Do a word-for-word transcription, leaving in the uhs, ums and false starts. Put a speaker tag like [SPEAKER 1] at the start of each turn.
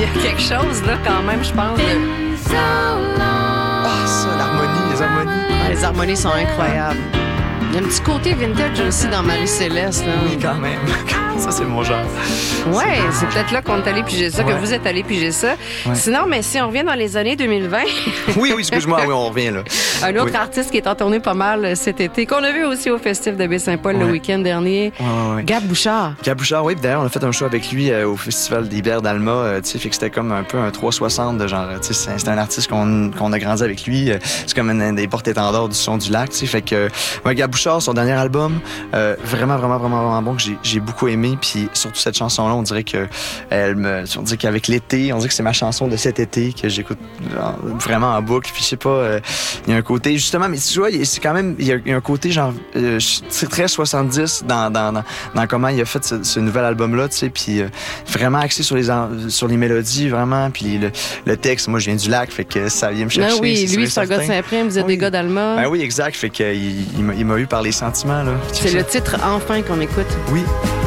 [SPEAKER 1] il y a quelque chose, là, quand même, je pense. De...
[SPEAKER 2] Ah, ça, l'harmonie, les harmonies.
[SPEAKER 1] Ah, les harmonies sont incroyables. Il y a un petit côté vintage aussi dans Marie-Céleste. Là.
[SPEAKER 2] Oui, quand même. Ça, c'est mon genre.
[SPEAKER 1] Ouais, c'est peut-être là qu'on est allé piger ça,
[SPEAKER 2] Ouais.
[SPEAKER 1] que vous êtes allé piger ça.
[SPEAKER 2] Ouais.
[SPEAKER 1] Sinon, mais si on revient dans les années deux mille vingt...
[SPEAKER 2] Oui, oui, excuse-moi, oui, on revient, là.
[SPEAKER 1] Un autre
[SPEAKER 2] Oui.
[SPEAKER 1] artiste qui est en tournée pas mal cet été, qu'on a vu aussi au Festif de Baie-Saint-Paul
[SPEAKER 2] Ouais.
[SPEAKER 1] le week-end dernier.
[SPEAKER 2] Ouais, ouais, ouais.
[SPEAKER 1] Gab Bouchard.
[SPEAKER 2] Gab Bouchard, oui, puis d'ailleurs, on a fait un show avec lui euh, au Festival des bières d'Alma, euh, tu sais, fait que c'était comme un peu un trois cent soixante de genre, tu sais, c'est, c'est un artiste qu'on, qu'on a grandi avec lui, euh, c'est comme un, un des porte-étendards du son du lac, tu sais, fait que, ouais, Gab Bouchard, son dernier album, euh, vraiment, vraiment, vraiment, vraiment bon, que j'ai, j'ai beaucoup aimé, puis surtout cette chanson-là, on dirait que, elle me, on dirait qu'avec l'été, on dirait que c'est ma chanson de cet été, que j'écoute genre, vraiment en boucle, puis je sais pas, euh, il y a un côté, justement, mais tu vois, c'est quand même, il y a, il y a un côté genre, euh, c'est très soixante-dix dans, dans, dans, dans comment il a fait ce, ce nouvel album-là, tu sais, puis euh, vraiment axé sur les, en, sur les mélodies, vraiment, puis le, le texte, moi, je viens du lac, fait que ça vient me chercher.
[SPEAKER 1] Ah oui,
[SPEAKER 2] c'est
[SPEAKER 1] lui,
[SPEAKER 2] sûr
[SPEAKER 1] c'est un
[SPEAKER 2] et
[SPEAKER 1] gars de
[SPEAKER 2] certain.
[SPEAKER 1] Saint-Prime, vous êtes
[SPEAKER 2] Oui.
[SPEAKER 1] des gars d'Alma.
[SPEAKER 2] Ben oui, exact, fait que il, il, m'a, il m'a eu par les sentiments, là.
[SPEAKER 1] C'est le titre Enfin qu'on écoute.
[SPEAKER 2] Oui.